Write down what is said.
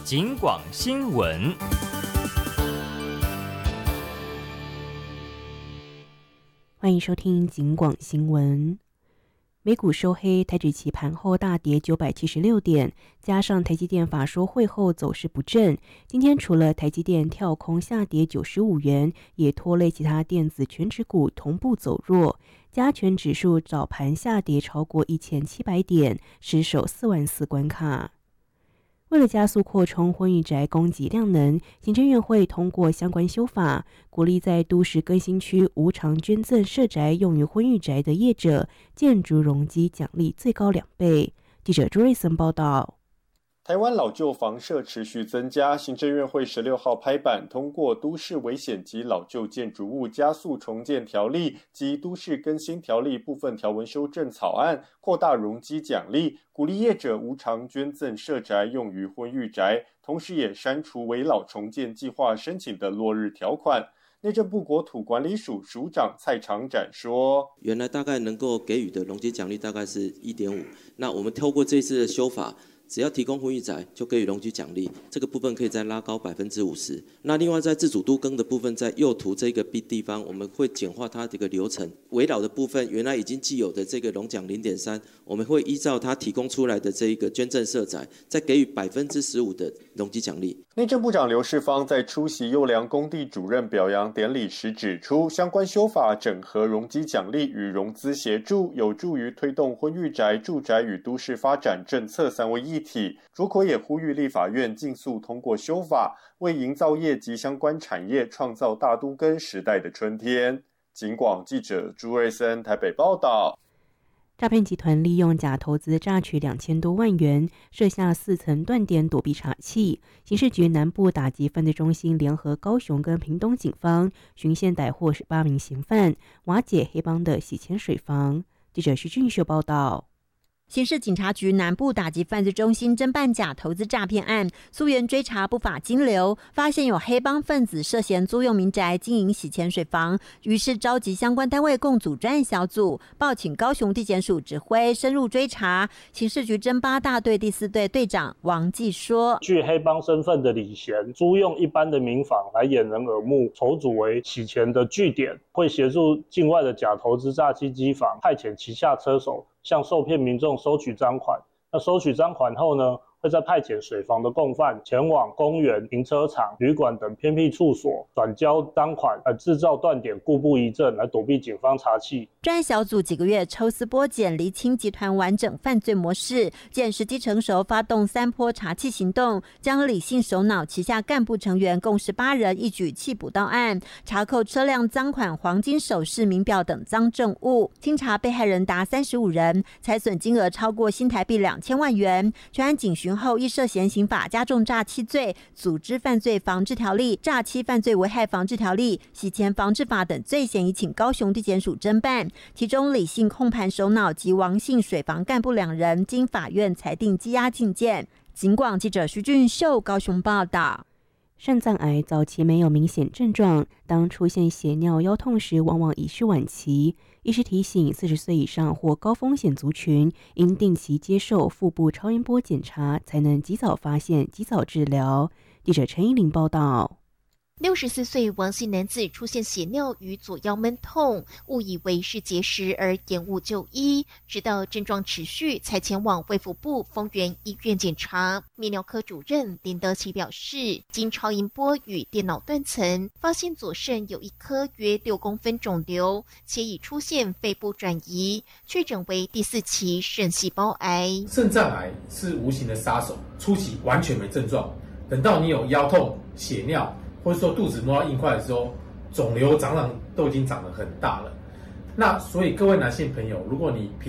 警广新闻。 欢迎收听警广新闻。美股收黑，台指期盘后大跌976点，加上台积电法说会后走势不振，今天除了台积电跳空下跌95元，也拖累其他电子全指股同步走弱。加权指数早盘下跌超过1700点，失守44000关卡。为了加速扩充婚育宅供给量能，行政院会通过相关修法，鼓励在都市更新区无偿捐赠社宅用于婚育宅的业者，建筑容积奖励最高2倍。记者朱瑞森报道。 台湾老旧房舍持续增加，行政院会16号拍板通过《都市危险及老旧建筑物加速重建条例》及《都市更新条例》部分条文修正草案，扩大容积奖励，鼓励业者无偿捐赠社宅用于婚育宅，同时也删除危老重建计划申请的落日条款。内政部国土管理署署长蔡长展说， 原来大概能够给予的容积奖励大概是 1.5， 那我们透过这次的修法，只要提供婚育宅就给予容积奖励，这个部分可以再拉高 50%。 那另外在自主都更的部分，在右图这个地方，我们会简化它这个流程。危老的部分原来已经既有的这个容奖 0.3， 我们会依照它提供出来的这一个捐赠社宅，再给予 15% 的容积奖励。 内政部长刘世芳在出席优良工地主任表扬典礼时指出，相关修法整合容积奖励与融资协助，有助于推动婚育宅、住宅与都市发展政策3位一体。卓口也呼吁立法院尽速通过修法，为营造业及相关产业创造大都更时代的春天。警广记者朱瑞森台北报道。 诈骗集团利用假投资榨取2000多万元，设下4层断点躲避查缉。刑事局南部打击犯罪中心联合高雄跟屏东警方循线逮获18名嫌犯，瓦解黑帮的洗钱水房。记者徐俊秀报道。 刑事警察局南部打击犯罪中心侦办假投资诈骗案，溯源追查不法金流，发现有黑帮分子涉嫌租用民宅经营洗钱水房，于是召集相关单位共组专案小组，报请高雄地检署指挥深入追查。刑事局侦8大队第4队队长王继说， 具黑帮身份的李贤租用一般的民房来掩人耳目，筹组为洗钱的据点，会协助境外的假投资诈欺机房，派遣旗下车手向受骗民众收取赃款。那收取赃款后呢，会再派遣水房的共犯前往公园、停车场、旅馆等偏僻处所转交赃款，制造断点，故布疑阵，来躲避警方查缉。 专案小组几个月抽丝剥茧，厘清集团完整犯罪模式，见时机成熟，发动3波查缉行动，将李姓首脑旗下干部成员共18人一举缉捕到案，查扣车辆赃款、黄金首饰、名表等赃证物，清查被害人达35人，财损金额超过新台币2000万元。全案警询后，依涉嫌刑法加重诈欺罪、组织犯罪防治条例、诈欺犯罪危害防治条例、洗钱防治法等罪嫌，已请高雄地检署侦办。其中李姓控盘首脑及王姓水房干部2人，经法院裁定羁押禁见。警广记者徐俊秀高雄报道。 肾脏癌早期没有明显症状，当出现血尿、腰痛时，往往已是晚期。医师提醒，40岁以上或高风险族群应定期接受腹部超音波检查，才能及早发现、及早治疗。记者陈依玲报道。 64岁王姓男子出现血尿与左腰闷痛，误以为是结石而延误就医，直到症状持续才前往卫福部丰原医院检查。泌尿科主任林德奇表示，经超音波与电脑断层，发现左肾有一颗约6公分肿瘤，且已出现肺部转移，确诊为第4期肾细胞癌。 肾脏癌是无形的杀手，初期完全没症状，等到你有腰痛、血尿，或者说肚子摸到硬块的时候，肿瘤都已经长得很大了。那所以各位男性朋友，如果你